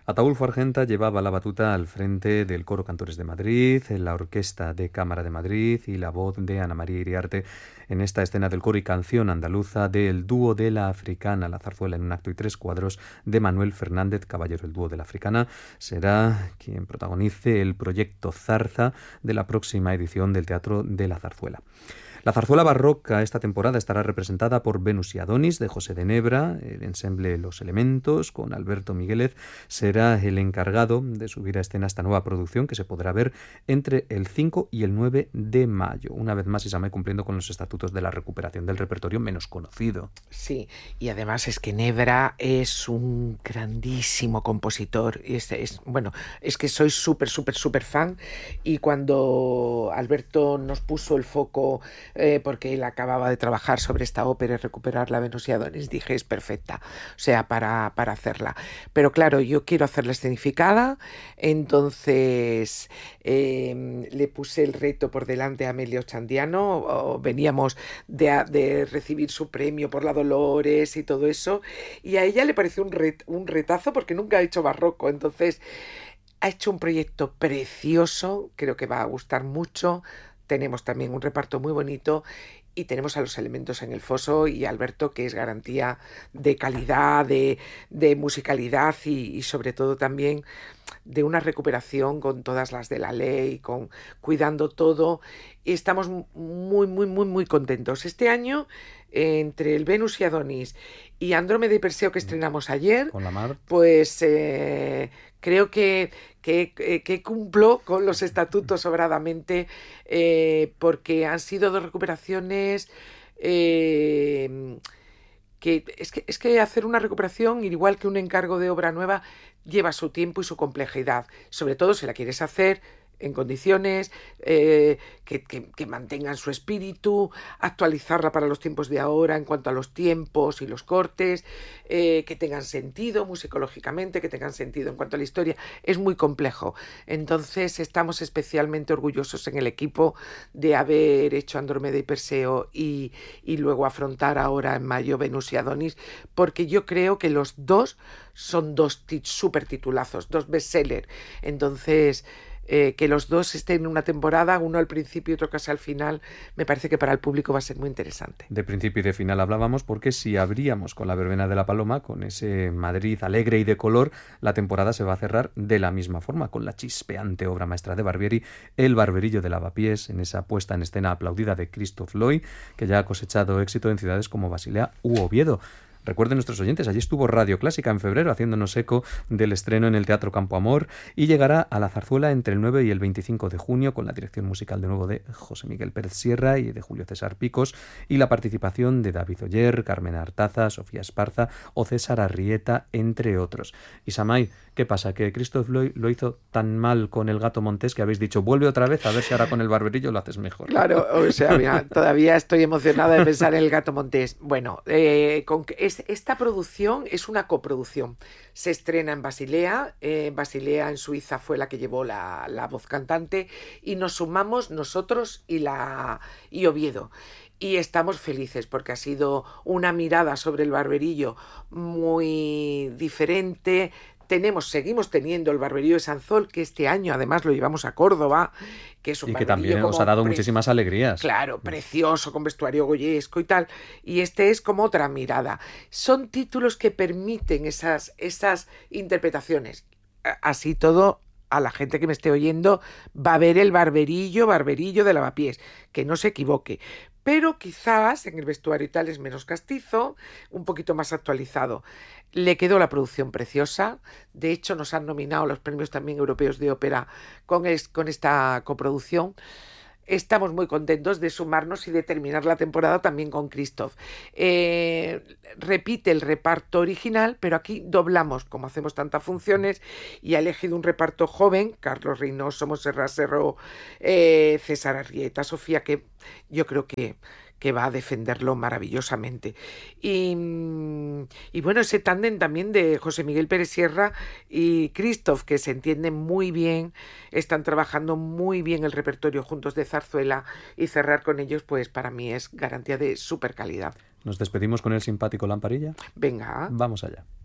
Ataúlfo Argenta llevaba la batuta al frente del Coro Cantores de Madrid, la Orquesta de Cámara de Madrid y la voz de Ana María Iriarte en esta escena del coro y canción andaluza del dúo de la Africana, la zarzuela en un acto y 3 cuadros de Manuel Fernández Caballero. El dúo de la Africana será quien protagonice el proyecto Zarza de la próxima edición del Teatro de la Zarzuela. La zarzuela barroca esta temporada estará representada por Venus y Adonis de José de Nebra. El ensemble Los Elementos, con Alberto Miguélez, será el encargado de subir a escena esta nueva producción que se podrá ver entre el 5 y el 9 de mayo. Una vez más, Isamay, cumpliendo con los estatutos de la recuperación del repertorio menos conocido. Sí, y además es que Nebra es un grandísimo compositor. Bueno, es que soy súper fan, y cuando Alberto nos puso el foco, porque él acababa de trabajar sobre esta ópera y recuperar la Venus y Adonis, dije, es perfecta, o sea, para hacerla. Pero claro, yo quiero hacerla escenificada, entonces le puse el reto por delante a Amelio Chandiano. Veníamos de recibir su premio por la Dolores y todo eso, y a ella le pareció un retazo porque nunca ha hecho barroco, entonces ha hecho un proyecto precioso, creo que va a gustar mucho. Tenemos también un reparto muy bonito y tenemos a Los Elementos en el foso y a Alberto, que es garantía de calidad, de musicalidad y sobre todo también de una recuperación con todas las de la ley, cuidando todo. Y estamos muy contentos. Este año, entre el Venus y Adonis y Andrómeda y Perseo, que estrenamos ayer, Con la Mar, pues creo que cumplo con los estatutos sobradamente, porque han sido dos recuperaciones que es que hacer una recuperación, igual que un encargo de obra nueva, lleva su tiempo y su complejidad, sobre todo si la quieres hacer en condiciones que mantengan su espíritu, actualizarla para los tiempos de ahora en cuanto a los tiempos y los cortes, que tengan sentido musicológicamente, que tengan sentido en cuanto a la historia. Es muy complejo. Entonces estamos especialmente orgullosos en el equipo de haber hecho Andrómeda y Perseo y luego afrontar ahora en mayo Venus y Adonis, porque yo creo que los dos son dos súper titulazos, dos bestsellers. Entonces que los dos estén en una temporada, uno al principio y otro casi al final, me parece que para el público va a ser muy interesante. De principio y de final hablábamos, porque si abríamos con la Verbena de la Paloma, con ese Madrid alegre y de color, la temporada se va a cerrar de la misma forma, con la chispeante obra maestra de Barbieri, El Barberillo de Lavapiés, en esa puesta en escena aplaudida de Christoph Loy, que ya ha cosechado éxito en ciudades como Basilea u Oviedo. Recuerden nuestros oyentes, allí estuvo Radio Clásica en febrero haciéndonos eco del estreno en el Teatro Campo Amor, y llegará a la zarzuela entre el 9 y el 25 de junio con la dirección musical de nuevo de José Miguel Pérez Sierra y de Julio César Picos, y la participación de David Oller, Carmen Artaza, Sofía Esparza o César Arrieta, entre otros. Isamay, ¿qué pasa? ¿Que Christoph Loy lo hizo tan mal con El Gato Montés que habéis dicho, vuelve otra vez a ver si ahora con El Barberillo lo haces mejor? Claro, o sea, mira, todavía estoy emocionada de pensar en El Gato Montés. Bueno, esta producción es una coproducción. Se estrena en Basilea. Basilea en Suiza fue la que llevó la voz cantante, y nos sumamos nosotros y Oviedo. Y estamos felices porque ha sido una mirada sobre el Barberillo muy diferente. Seguimos teniendo el Barberillo de Sanzol, que este año además lo llevamos a Córdoba, que es un y que barberillo también os ha dado muchísimas alegrías. Claro, precioso, con vestuario goyesco y tal. Y este es como otra mirada. Son títulos que permiten esas interpretaciones. Así todo, a la gente que me esté oyendo va a ver el barberillo de Lavapiés, que no se equivoque. Pero quizás en el vestuario y tal es menos castizo, un poquito más actualizado. Le quedó la producción preciosa. De hecho, nos han nominado los premios también europeos de ópera con esta coproducción. Estamos muy contentos de sumarnos y de terminar la temporada también con Christoph. Repite el reparto original, pero aquí doblamos, como hacemos tantas funciones, y ha elegido un reparto joven: Carlos Reynoso, Montserrat Serró, César Arrieta, Sofía, que yo creo que va a defenderlo maravillosamente. Y bueno, ese tándem también de José Miguel Pérez Sierra y Christoph, que se entienden muy bien, están trabajando muy bien el repertorio juntos de zarzuela, y cerrar con ellos, pues para mí es garantía de súper calidad. Nos despedimos con el simpático Lamparilla. Venga. Vamos allá.